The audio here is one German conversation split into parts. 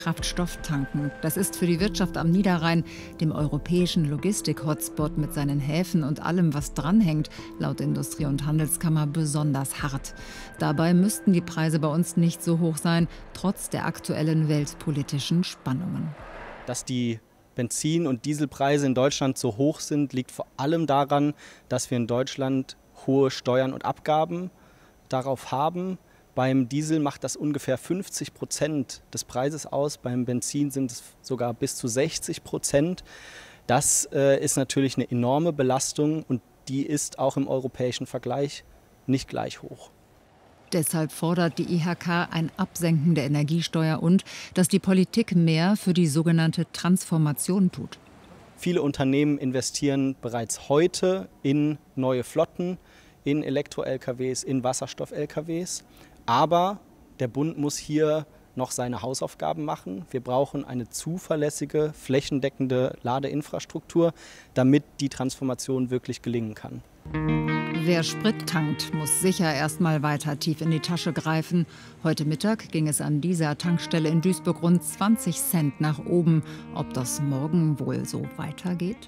Kraftstofftanken. Das ist für die Wirtschaft am Niederrhein, dem europäischen Logistik-Hotspot mit seinen Häfen und allem, was dranhängt, laut Industrie- und Handelskammer besonders hart. Dabei müssten die Preise bei uns nicht so hoch sein, trotz der aktuellen weltpolitischen Spannungen. Dass die Benzin- und Dieselpreise in Deutschland so hoch sind, liegt vor allem daran, dass wir in Deutschland hohe Steuern und Abgaben darauf haben. Beim Diesel macht das ungefähr 50% des Preises aus, beim Benzin sind es sogar bis zu 60%. Das ist natürlich eine enorme Belastung und die ist auch im europäischen Vergleich nicht gleich hoch. Deshalb fordert die IHK ein Absenken der Energiesteuer und dass die Politik mehr für die sogenannte Transformation tut. Viele Unternehmen investieren bereits heute in neue Flotten, in Elektro-LKWs, in Wasserstoff-LKWs. Aber der Bund muss hier noch seine Hausaufgaben machen. Wir brauchen eine zuverlässige, flächendeckende Ladeinfrastruktur, damit die Transformation wirklich gelingen kann. Wer Sprit tankt, muss sicher erst mal weiter tief in die Tasche greifen. Heute Mittag ging es an dieser Tankstelle in Duisburg rund 20 Cent nach oben. Ob das morgen wohl so weitergeht?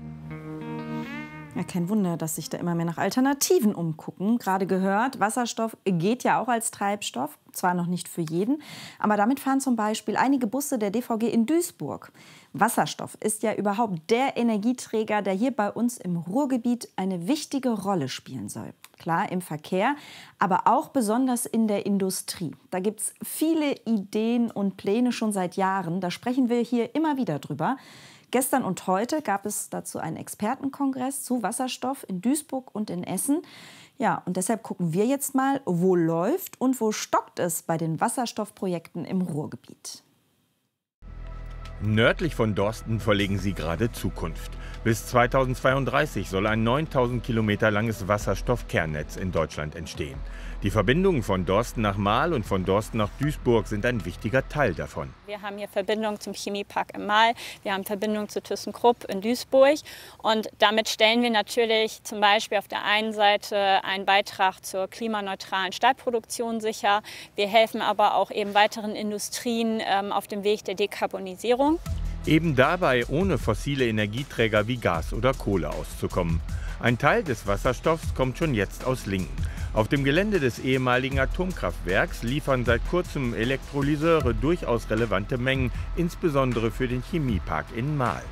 Ja, kein Wunder, dass sich da immer mehr nach Alternativen umgucken. Gerade gehört, Wasserstoff geht ja auch als Treibstoff, zwar noch nicht für jeden, aber damit fahren zum Beispiel einige Busse der DVG in Duisburg. Wasserstoff ist ja überhaupt der Energieträger, der hier bei uns im Ruhrgebiet eine wichtige Rolle spielen soll. Klar, im Verkehr, aber auch besonders in der Industrie. Da gibt es viele Ideen und Pläne schon seit Jahren. Da sprechen wir hier immer wieder drüber. Gestern und heute gab es dazu einen Expertenkongress zu Wasserstoff in Duisburg und in Essen. Ja, und deshalb gucken wir jetzt mal, wo läuft und wo stockt es bei den Wasserstoffprojekten im Ruhrgebiet. Nördlich von Dorsten verlegen sie gerade Zukunft. Bis 2032 soll ein 9000 Kilometer langes Wasserstoffkernnetz in Deutschland entstehen. Die Verbindungen von Dorsten nach Marl und von Dorsten nach Duisburg sind ein wichtiger Teil davon. Wir haben hier Verbindung zum Chemiepark in Marl, wir haben Verbindung zu ThyssenKrupp in Duisburg und damit stellen wir natürlich zum Beispiel auf der einen Seite einen Beitrag zur klimaneutralen Stahlproduktion sicher. Wir helfen aber auch eben weiteren Industrien auf dem Weg der Dekarbonisierung. Eben dabei ohne fossile Energieträger wie Gas oder Kohle auszukommen. Ein Teil des Wasserstoffs kommt schon jetzt aus Lingen. Auf dem Gelände des ehemaligen Atomkraftwerks liefern seit kurzem Elektrolyseure durchaus relevante Mengen, insbesondere für den Chemiepark in Marl.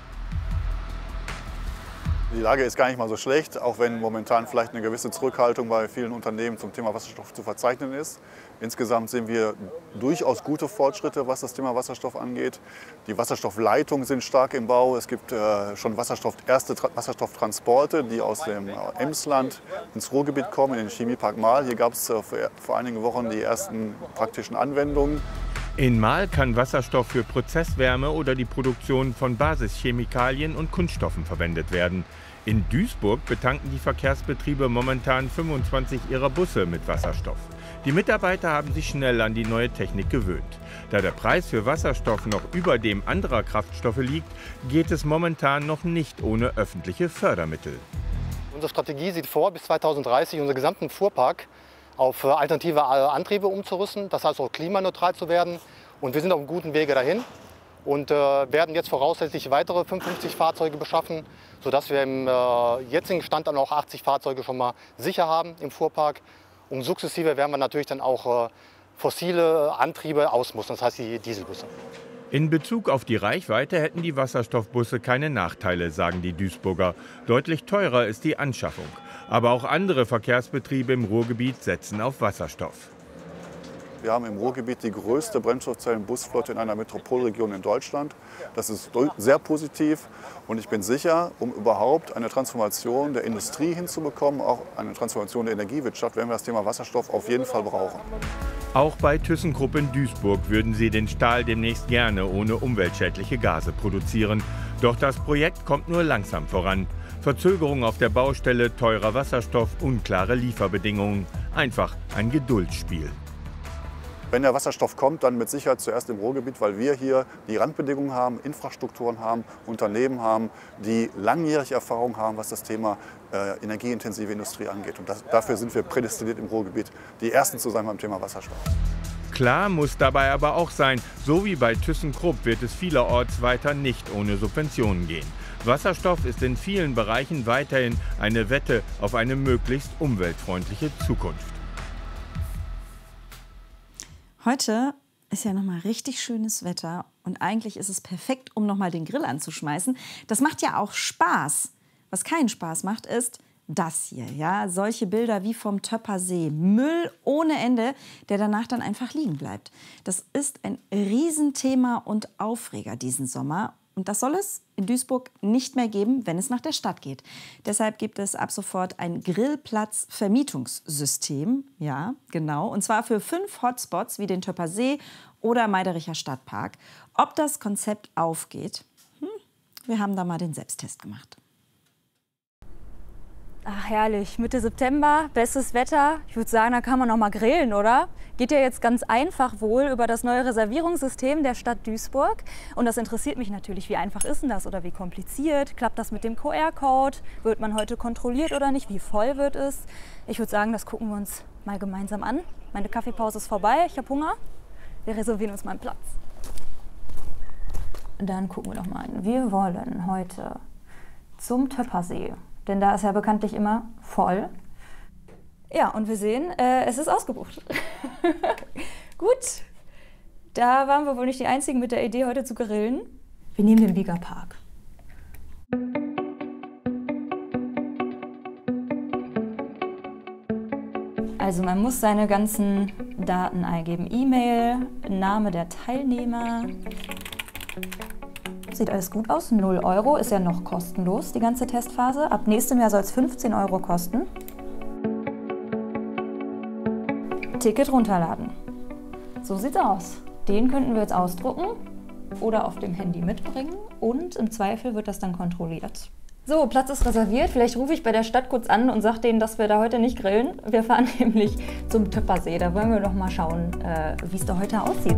Die Lage ist gar nicht mal so schlecht, auch wenn momentan vielleicht eine gewisse Zurückhaltung bei vielen Unternehmen zum Thema Wasserstoff zu verzeichnen ist. Insgesamt sehen wir durchaus gute Fortschritte, was das Thema Wasserstoff angeht. Die Wasserstoffleitungen sind stark im Bau. Es gibt schon erste Wasserstofftransporte, die aus dem Emsland ins Ruhrgebiet kommen, in den Chemiepark Marl. Hier gab es vor einigen Wochen die ersten praktischen Anwendungen. In Marl kann Wasserstoff für Prozesswärme oder die Produktion von Basischemikalien und Kunststoffen verwendet werden. In Duisburg betanken die Verkehrsbetriebe momentan 25 ihrer Busse mit Wasserstoff. Die Mitarbeiter haben sich schnell an die neue Technik gewöhnt. Da der Preis für Wasserstoff noch über dem anderer Kraftstoffe liegt, geht es momentan noch nicht ohne öffentliche Fördermittel. Unsere Strategie sieht vor, bis 2030 unseren gesamten Fuhrpark auf alternative Antriebe umzurüsten, das heißt auch klimaneutral zu werden. Und wir sind auf einem guten Wege dahin und werden jetzt voraussichtlich weitere 55 Fahrzeuge beschaffen, sodass wir im jetzigen Stand dann auch 80 Fahrzeuge schon mal sicher haben im Fuhrpark. Und sukzessive werden wir natürlich dann auch fossile Antriebe ausmustern, das heißt die Dieselbusse. In Bezug auf die Reichweite hätten die Wasserstoffbusse keine Nachteile, sagen die Duisburger. Deutlich teurer ist die Anschaffung. Aber auch andere Verkehrsbetriebe im Ruhrgebiet setzen auf Wasserstoff. Wir haben im Ruhrgebiet die größte Brennstoffzellenbusflotte in einer Metropolregion in Deutschland. Das ist sehr positiv und ich bin sicher, um überhaupt eine Transformation der Industrie hinzubekommen, auch eine Transformation der Energiewirtschaft, werden wir das Thema Wasserstoff auf jeden Fall brauchen. Auch bei ThyssenKrupp in Duisburg würden sie den Stahl demnächst gerne ohne umweltschädliche Gase produzieren. Doch das Projekt kommt nur langsam voran. Verzögerung auf der Baustelle, teurer Wasserstoff, unklare Lieferbedingungen. Einfach ein Geduldsspiel. Wenn der Wasserstoff kommt, dann mit Sicherheit zuerst im Ruhrgebiet, weil wir hier die Randbedingungen haben, Infrastrukturen haben, Unternehmen haben, die langjährige Erfahrung haben, was das Thema energieintensive Industrie angeht. Und dafür sind wir prädestiniert im Ruhrgebiet, die Ersten zu sein beim Thema Wasserstoff. Klar muss dabei aber auch sein, so wie bei ThyssenKrupp wird es vielerorts weiter nicht ohne Subventionen gehen. Wasserstoff ist in vielen Bereichen weiterhin eine Wette auf eine möglichst umweltfreundliche Zukunft. Heute ist ja nochmal richtig schönes Wetter und eigentlich ist es perfekt, um nochmal den Grill anzuschmeißen. Das macht ja auch Spaß. Was keinen Spaß macht, ist das hier, ja, solche Bilder wie vom Töpper See. Müll ohne Ende, der danach dann einfach liegen bleibt. Das ist ein Riesenthema und Aufreger diesen Sommer. Und das soll es in Duisburg nicht mehr geben, wenn es nach der Stadt geht. Deshalb gibt es ab sofort ein Grillplatzvermietungssystem. Ja, genau. Und zwar für 5 Hotspots wie den Töpper See oder Meidericher Stadtpark. Ob das Konzept aufgeht? Wir haben da mal den Selbsttest gemacht. Ach herrlich, Mitte September, bestes Wetter. Ich würde sagen, da kann man noch mal grillen, oder? Geht ja jetzt ganz einfach wohl über das neue Reservierungssystem der Stadt Duisburg. Und das interessiert mich natürlich, wie einfach ist denn das oder wie kompliziert? Klappt das mit dem QR-Code? Wird man heute kontrolliert oder nicht? Wie voll wird es? Ich würde sagen, das gucken wir uns mal gemeinsam an. Meine Kaffeepause ist vorbei, ich habe Hunger. Wir reservieren uns mal einen Platz. Dann gucken wir doch mal an. Wir wollen heute zum Töppersee. Denn da ist ja bekanntlich immer voll. Ja, und wir sehen, es ist ausgebucht. Gut, da waren wir wohl nicht die Einzigen mit der Idee, heute zu grillen. Wir nehmen den Bieger Park. Also man muss seine ganzen Daten eingeben. E-Mail, Name der Teilnehmer. Sieht alles gut aus, 0 €, ist ja noch kostenlos, die ganze Testphase. Ab nächstem Jahr soll es 15 € kosten. Ticket runterladen. So sieht's aus. Den könnten wir jetzt ausdrucken oder auf dem Handy mitbringen und im Zweifel wird das dann kontrolliert. So, Platz ist reserviert. Vielleicht rufe ich bei der Stadt kurz an und sage denen, dass wir da heute nicht grillen. Wir fahren nämlich zum Töppersee. Da wollen wir doch mal schauen, wie es da heute aussieht.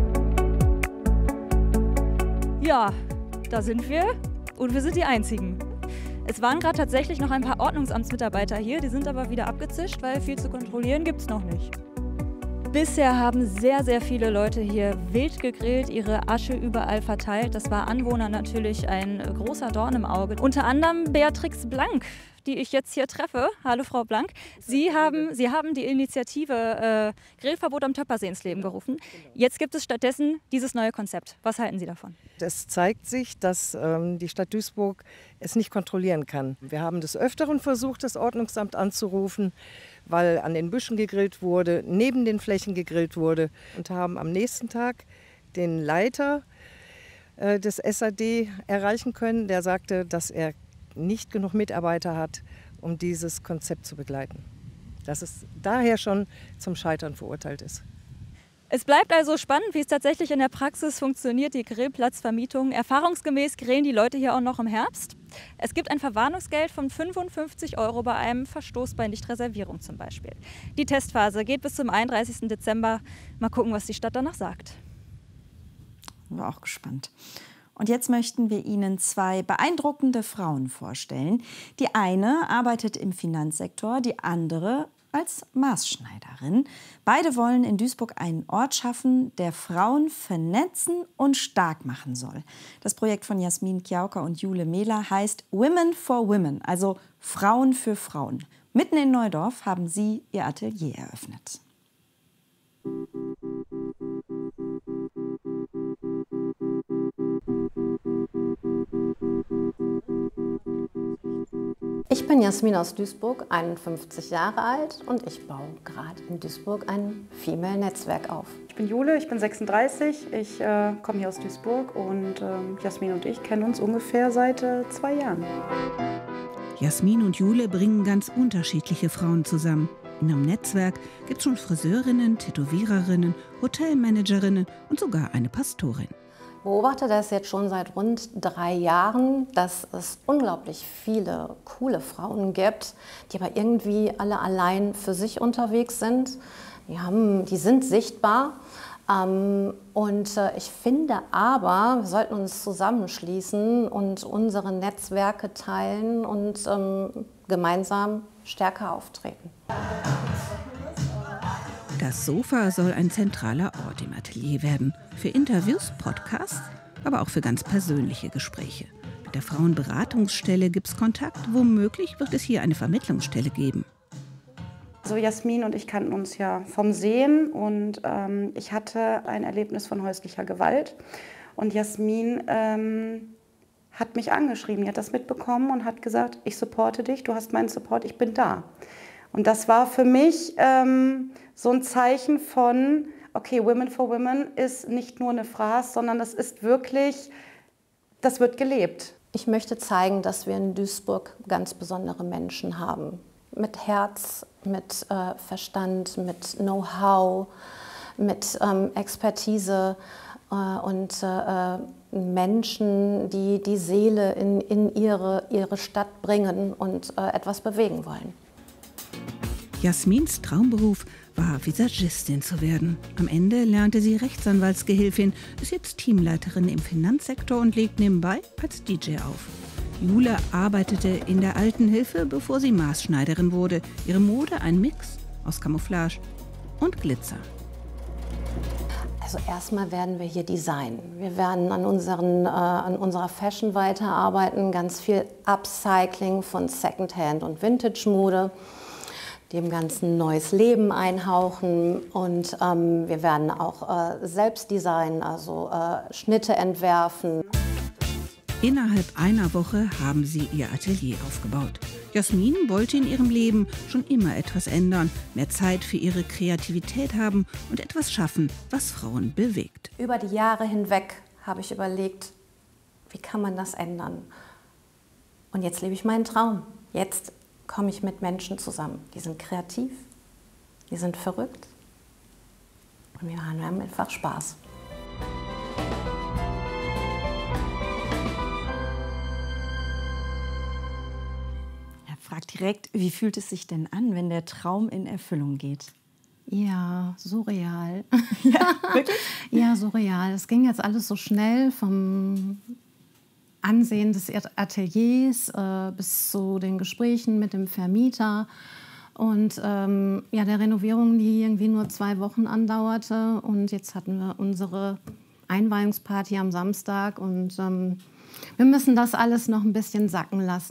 Ja. Da sind wir und wir sind die Einzigen. Es waren gerade tatsächlich noch ein paar Ordnungsamtsmitarbeiter hier, die sind aber wieder abgezischt, weil viel zu kontrollieren gibt es noch nicht. Bisher haben sehr, sehr viele Leute hier wild gegrillt, ihre Asche überall verteilt. Das war Anwohnern natürlich ein großer Dorn im Auge. Unter anderem Beatrix Blank, die ich jetzt hier treffe. Hallo Frau Blank. Sie haben die Initiative Grillverbot am Töppersee ins Leben gerufen. Jetzt gibt es stattdessen dieses neue Konzept. Was halten Sie davon? Es zeigt sich, dass die Stadt Duisburg es nicht kontrollieren kann. Wir haben des Öfteren versucht, das Ordnungsamt anzurufen, weil an den Büschen gegrillt wurde, neben den Flächen gegrillt wurde und haben am nächsten Tag den Leiter des SAD erreichen können. Der sagte, dass er nicht genug Mitarbeiter hat, um dieses Konzept zu begleiten. Dass es daher schon zum Scheitern verurteilt ist. Es bleibt also spannend, wie es tatsächlich in der Praxis funktioniert, die Grillplatzvermietung. Erfahrungsgemäß grillen die Leute hier auch noch im Herbst. Es gibt ein Verwarnungsgeld von 55 € bei einem Verstoß bei Nichtreservierung zum Beispiel. Die Testphase geht bis zum 31. Dezember. Mal gucken, was die Stadt danach sagt. War auch gespannt. Und jetzt möchten wir Ihnen 2 beeindruckende Frauen vorstellen. Die eine arbeitet im Finanzsektor, die andere als Maßschneiderin. Beide wollen in Duisburg einen Ort schaffen, der Frauen vernetzen und stark machen soll. Das Projekt von Jasmin Kjauka und Jule Mehler heißt Women for Women, also Frauen für Frauen. Mitten in Neudorf haben sie ihr Atelier eröffnet. Ich bin Jasmin aus Duisburg, 51 Jahre alt und ich baue gerade in Duisburg ein Female-Netzwerk auf. Ich bin Jule, ich bin 36, ich komme hier aus Duisburg und Jasmin und ich kennen uns ungefähr seit 2 Jahren. Jasmin und Jule bringen ganz unterschiedliche Frauen zusammen. In ihrem Netzwerk gibt es schon Friseurinnen, Tätowiererinnen, Hotelmanagerinnen und sogar eine Pastorin. Ich beobachte das jetzt schon seit rund 3 Jahren, dass es unglaublich viele coole Frauen gibt, die aber irgendwie alle allein für sich unterwegs sind. Die sind sichtbar. Und ich finde aber, wir sollten uns zusammenschließen und unsere Netzwerke teilen und gemeinsam stärker auftreten. Das Sofa soll ein zentraler Ort im Atelier werden. Für Interviews, Podcasts, aber auch für ganz persönliche Gespräche. Mit der Frauenberatungsstelle gibt es Kontakt. Womöglich wird es hier eine Vermittlungsstelle geben. So, Jasmin und ich kannten uns ja vom Sehen und ich hatte ein Erlebnis von häuslicher Gewalt. Und Jasmin hat mich angeschrieben, die hat das mitbekommen und hat gesagt, ich supporte dich, du hast meinen Support, ich bin da. Und das war für mich so ein Zeichen von, okay, Women for Women ist nicht nur eine Phrase, sondern das ist wirklich, das wird gelebt. Ich möchte zeigen, dass wir in Duisburg ganz besondere Menschen haben. Mit Herz, mit Verstand, mit Know-how, mit Expertise und Menschen, die die Seele in ihre Stadt bringen und etwas bewegen wollen. Jasmins Traumberuf war, Visagistin zu werden. Am Ende lernte sie Rechtsanwaltsgehilfin, ist jetzt Teamleiterin im Finanzsektor und legt nebenbei als DJ auf. Jule arbeitete in der Altenhilfe, bevor sie Maßschneiderin wurde. Ihre Mode ein Mix aus Camouflage und Glitzer. Also erstmal werden wir hier designen. Wir werden an unserer Fashion weiterarbeiten, ganz viel Upcycling von Secondhand und Vintage-Mode, dem Ganzen neues Leben einhauchen und wir werden auch selbst designen, also Schnitte entwerfen. Innerhalb einer Woche haben sie ihr Atelier aufgebaut. Jasmin wollte in ihrem Leben schon immer etwas ändern, mehr Zeit für ihre Kreativität haben und etwas schaffen, was Frauen bewegt. Über die Jahre hinweg habe ich überlegt, wie kann man das ändern? Und jetzt lebe ich meinen Traum. Jetzt komme ich mit Menschen zusammen. Die sind kreativ, die sind verrückt und wir haben einfach Spaß. Fragt direkt, wie fühlt es sich denn an, wenn der Traum in Erfüllung geht? Ja, surreal. Ja, wirklich? Ja, surreal. Es ging jetzt alles so schnell vom Ansehen des Ateliers bis zu den Gesprächen mit dem Vermieter und ja, der Renovierung, die irgendwie nur 2 Wochen andauerte. Und jetzt hatten wir unsere Einweihungsparty am Samstag und wir müssen das alles noch ein bisschen sacken lassen.